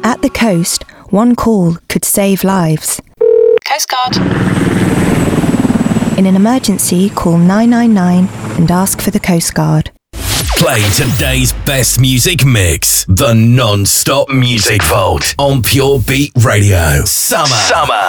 At the coast, one call could save lives. Coast Guard. In an emergency, call 999 and ask for the Coast Guard. Play today's best music mix. The Non-Stop Music Vault on Pure Beat Radio. Summer.